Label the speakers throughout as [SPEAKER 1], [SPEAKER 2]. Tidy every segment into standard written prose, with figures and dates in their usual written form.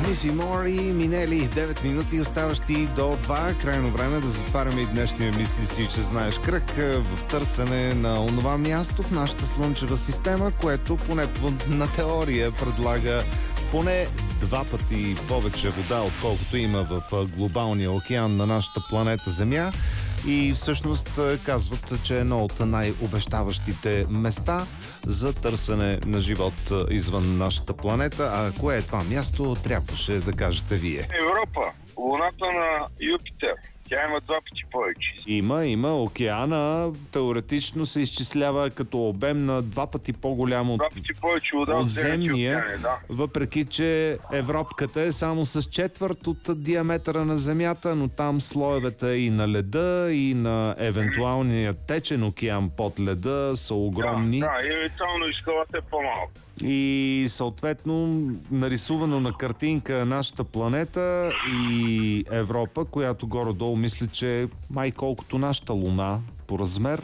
[SPEAKER 1] Миши Мори, минели 9 минути, оставащи до 2. Крайно време да затваряме и днешния мисли си, че знаеш кръг в търсене на онова място в нашата Слънчева система, което поне на теория предлага поне 2 пъти повече вода, отколкото има в глобалния океан на нашата планета Земя. И всъщност казват, че е едно от най-обещаващите места за търсене на живот извън нашата планета. А кое е това място, трябваше да кажете вие.
[SPEAKER 2] Европа, луната на Юпитер. Тя има 2 пъти повече.
[SPEAKER 1] Има. Океана теоретично се изчислява като обем на 2 пъти по-голям от
[SPEAKER 2] 2 пъти повече вода от
[SPEAKER 1] земния,
[SPEAKER 2] океани, да.
[SPEAKER 1] въпреки че Европката е само с четвърт от диаметъра на Земята, но там слоевете и на леда, и на евентуалния течен океан под леда са огромни.
[SPEAKER 2] Да, и евентуално и скалата е по-малко.
[SPEAKER 1] И съответно нарисувано на картинка нашата планета и Европа, която горе-долу мисля, че е май колкото нашата Луна по размер.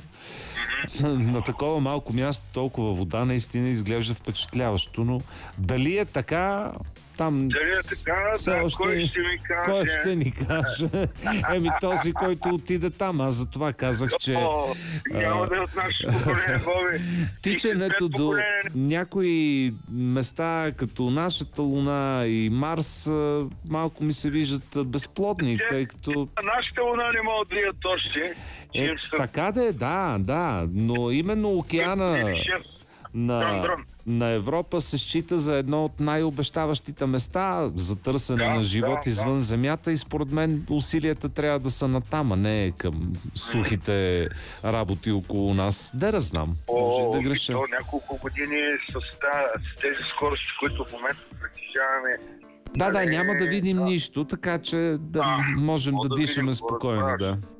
[SPEAKER 1] На такова малко място толкова вода наистина изглежда впечатляващо, но дали е така... Там
[SPEAKER 2] дали е така, кой ще ми каже?
[SPEAKER 1] Кой ще ни каже? Този, който отиде там. Аз за това казах, че...
[SPEAKER 2] Няма да е от нашето поколение, Боби.
[SPEAKER 1] Тичането до някои места, като нашата Луна и Марс, малко ми се виждат безплодни, тъй като...
[SPEAKER 2] Нашата Луна не могат да идат още.
[SPEAKER 1] Така да, но именно океана на Европа се счита за едно от най-обещаващите места за търсене на живот извън Земята и според мен усилията трябва да са натам, а не към сухите работи около нас. Да знам. Може да греша.
[SPEAKER 2] Няколко години с тези скорости, които в момента притежаваме.
[SPEAKER 1] Да, няма да видим нищо, така че да можем да дишаме спокойно. Да.